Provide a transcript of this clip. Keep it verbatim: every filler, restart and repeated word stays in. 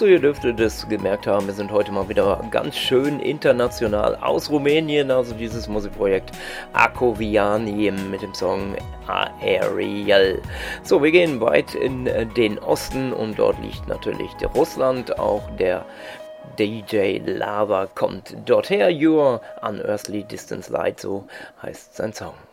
So, ihr dürftet es gemerkt haben, wir sind heute mal wieder ganz schön international aus Rumänien, also dieses Musikprojekt Acoviani mit dem Song Aerial. So, wir gehen weit in den Osten und dort liegt natürlich der Russland, auch der D J Lava kommt dorthin. Your Unearthly Distance Light, so heißt sein Song.